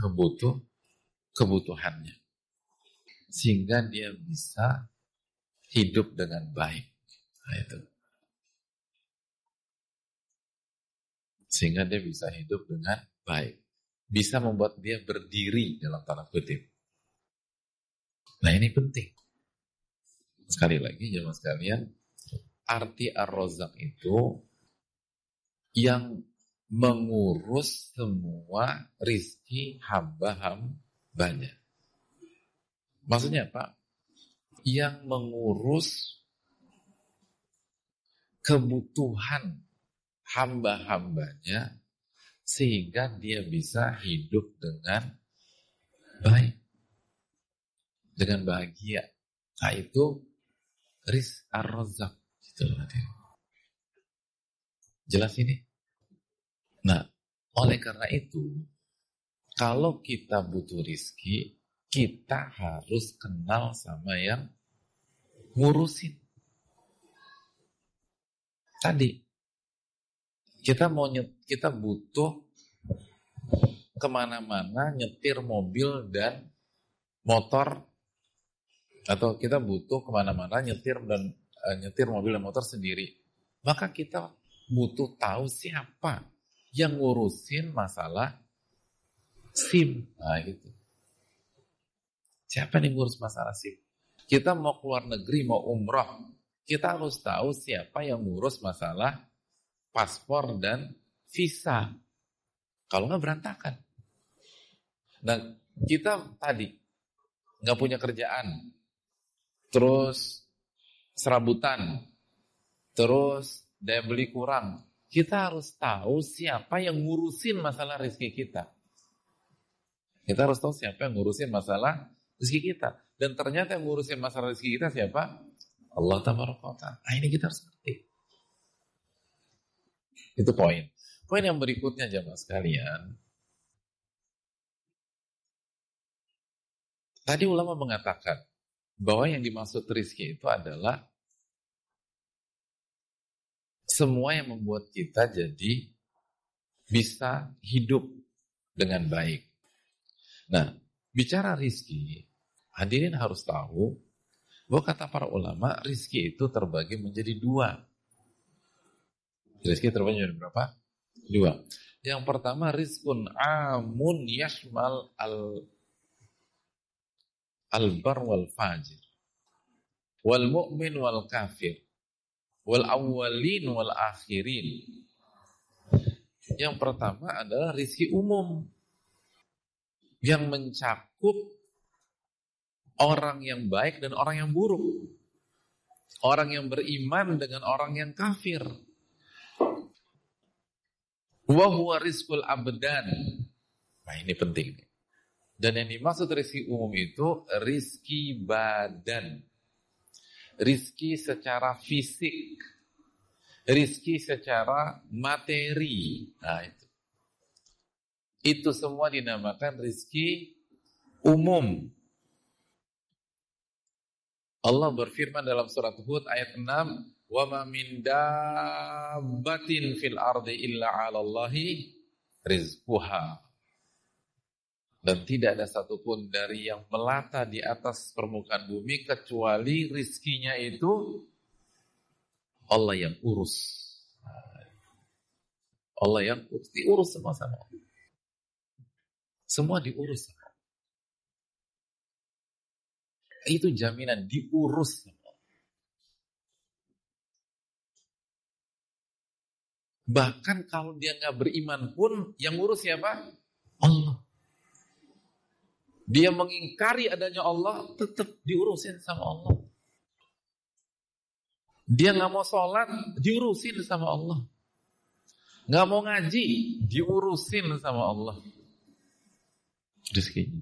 kebutuhannya, sehingga dia bisa hidup dengan baik. Nah, itu. Sehingga dia bisa hidup dengan baik. Bisa membuat dia berdiri dalam tanda kutip. Nah, ini penting. Sekali lagi, jemaah sekalian, arti Ar-Razzaq itu yang mengurus semua rizki hamba-hambanya. Maksudnya apa? Yang mengurus kebutuhan hamba-hambanya sehingga dia bisa hidup dengan baik, dengan bahagia. Nah, itu rizq Ar-Razzaq. Gitu. Jelas ini? Nah, oleh karena itu, kalau kita butuh rizki, kita harus kenal sama yang ngurusin. Tadi, kita butuh kemana-mana nyetir mobil dan motor, atau kita butuh kemana-mana nyetir mobil dan motor sendiri. Maka kita butuh tahu siapa yang ngurusin masalah SIM. Nah, gitu. Siapa yang ngurus masalah SIM? Kita mau keluar negeri, mau umroh, kita harus tahu siapa yang ngurus masalah paspor dan visa. Kalau nggak berantakan. Nah, kita tadi nggak punya kerjaan, terus serabutan, terus daya beli kurang. Kita harus tahu siapa yang ngurusin masalah rezeki kita. Kita harus tahu siapa yang ngurusin masalah rezeki kita. Dan ternyata yang ngurusin masalah rezeki kita siapa? Allah Tabaraka wa Ta'ala. Nah, ini kita harus ngerti. Itu poin. Poin yang berikutnya, jemaah sekalian. Tadi ulama mengatakan bahwa yang dimaksud rezeki itu adalah semua yang membuat kita jadi bisa hidup dengan baik. Nah, bicara rizki, hadirin harus tahu bahwa kata para ulama, rizki itu terbagi menjadi dua. Rizki terbagi menjadi berapa? Dua. Yang pertama, rizkun amun yashmal al-bar wal fajir, wal mu'min wal kafir, wal awwalin wal akhirin. Yang pertama adalah rizki umum yang mencakup orang yang baik dan orang yang buruk, orang yang beriman dengan orang yang kafir. Wa huwa rizqul abdan. Nah, ini penting. Dan yang dimaksud rizki umum itu rizki badan, rizki secara fisik, rizki secara materi. Nah, itu semua dinamakan rizki umum. Allah berfirman dalam surat Hud ayat 6, "Wa ma min dabbatin fil ardi illa 'alallahi rizquha." Dan tidak ada satupun dari yang melata di atas permukaan bumi kecuali rizkinya itu Allah yang urus. Allah yang urus, diurus semua sama Allah. Semua diurus sama Allah. Itu jaminan diurus sama Allah. Bahkan kalau dia nggak beriman pun yang ngurus siapa? Allah. Dia mengingkari adanya Allah, tetap diurusin sama Allah. Dia nggak mau sholat, diurusin sama Allah. Nggak mau ngaji, diurusin sama Allah. Rezekinya.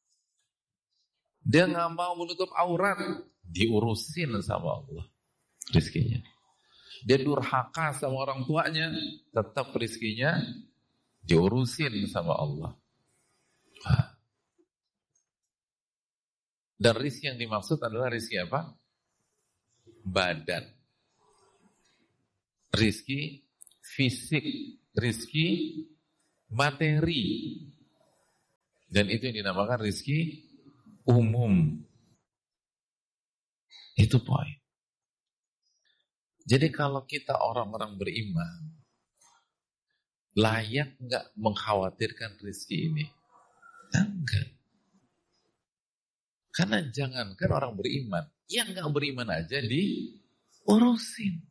Dia nggak mau menutup aurat, diurusin sama Allah. Rezekinya. Dia durhaka sama orang tuanya, tetap rezekinya diurusin sama Allah. Dan rizki yang dimaksud adalah rizki apa? Badan. Rizki fisik, rizki materi. Dan itu yang dinamakan rizki umum. Itu poin. Jadi kalau kita orang-orang beriman, layak nggak mengkhawatirkan rizki ini? Enggak. Karena jangankan orang beriman, yang nggak beriman aja diurusin.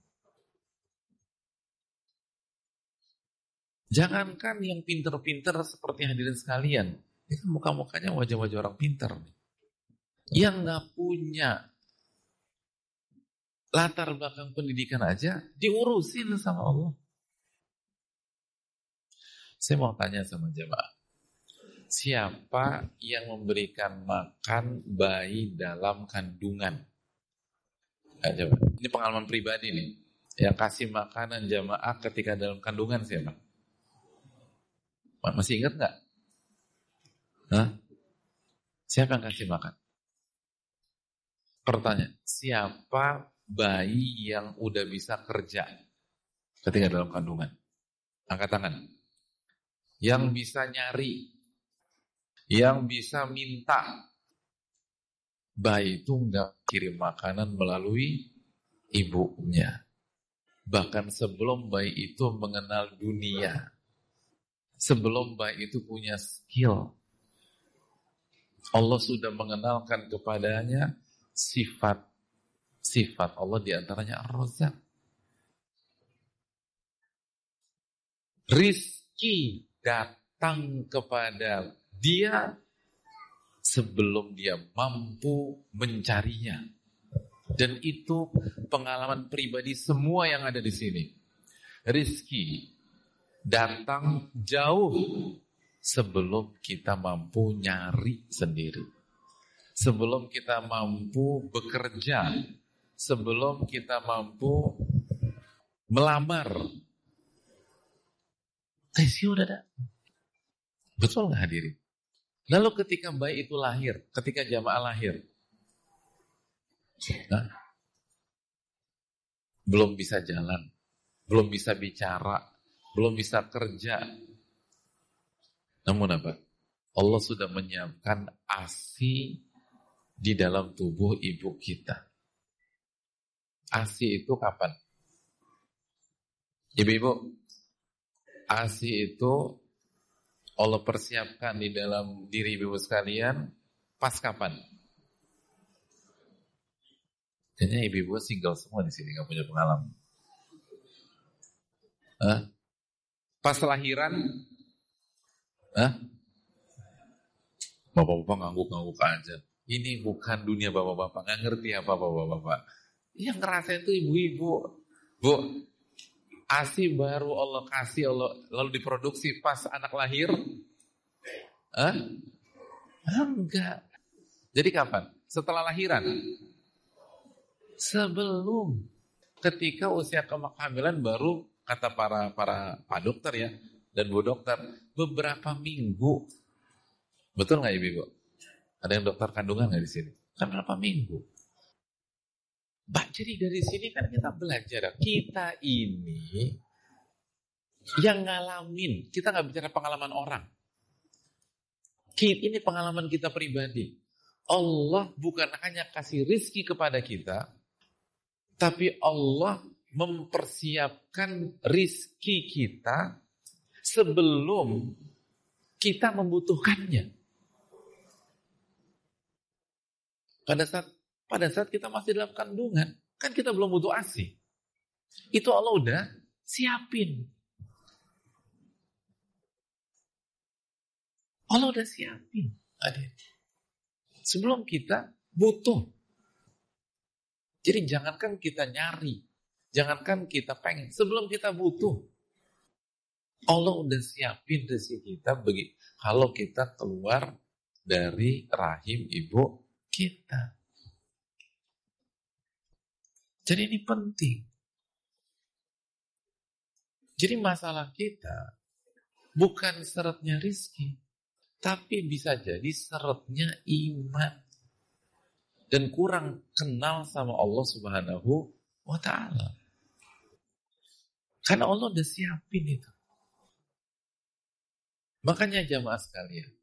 Jangankan yang pinter-pinter seperti hadirin sekalian, ini kan muka-mukanya wajah-wajah orang pinter nih. Yang nggak punya latar belakang pendidikan aja diurusin sama Allah. Saya mau tanya sama jemaah, siapa yang memberikan makan bayi dalam kandungan? Coba. Ini pengalaman pribadi nih. Yang kasih makanan jemaah ketika dalam kandungan siapa? Masih ingat nggak? Hah? Siapa yang kasih makan? Pertanyaan, siapa bayi yang udah bisa kerja ketika dalam kandungan? Angkat tangan. Yang bisa nyari, yang bisa minta. Bayi itu nggak kirim makanan melalui ibunya. Bahkan sebelum bayi itu mengenal dunia, sebelum bayi itu punya skill, Allah sudah mengenalkan kepadanya sifat Allah, diantaranya Ar-Razzaq. Rizki datang kepada dia sebelum dia mampu mencarinya. Dan itu pengalaman pribadi semua yang ada di sini. Rizki datang jauh sebelum kita mampu nyari sendiri. Sebelum kita mampu bekerja. Sebelum kita mampu melamar. Rizki udah ada. Betul nggak hadirin? Lalu ketika bayi itu lahir, ketika jamaah lahir, belum bisa jalan, belum bisa bicara, belum bisa kerja. Namun apa? Allah sudah menyiapkan ASI di dalam tubuh ibu kita. ASI itu kapan? Ibu-ibu, ASI itu Allah persiapkan di dalam diri ibu sekalian pas kapan? Kayaknya ibu-ibu single semua di sini, nggak punya pengalaman. Pas lahiran, bapak-bapak ngangguk-ngangguk aja. Ini bukan dunia bapak-bapak, nggak ngerti apa bapak-bapak. Yang ngerasain itu ibu-ibu. Bu, ASI baru Allah kasih, Allah lalu diproduksi pas anak lahir? Enggak. Jadi kapan? Setelah lahiran? Sebelum. Ketika usia kehamilan baru, kata para pak dokter ya, dan bu dokter, beberapa minggu. Betul nggak ibu? Ada yang dokter kandungan nggak di sini? Kan berapa minggu? Jadi dari sini kan kita belajar. Kita ini yang ngalamin. Kita nggak bicara pengalaman orang. Ini pengalaman kita pribadi. Allah bukan hanya kasih rizki kepada kita, tapi Allah mempersiapkan rizki kita sebelum kita membutuhkannya. Pada saat kita masih dalam kandungan, kan kita belum butuh ASI. Itu Allah udah siapin. Allah udah siapin. Sebelum kita butuh. Jadi jangankan kita nyari, jangankan kita pengen, sebelum kita butuh. Allah udah siapin rezeki kita kalau kita keluar dari rahim ibu kita. Jadi ini penting. Jadi masalah kita bukan syaratnya rizki, tapi bisa jadi syaratnya iman. Dan kurang kenal sama Allah Subhanahu wa ta'ala. Karena Allah udah siapin itu. Makanya jamaah sekalian,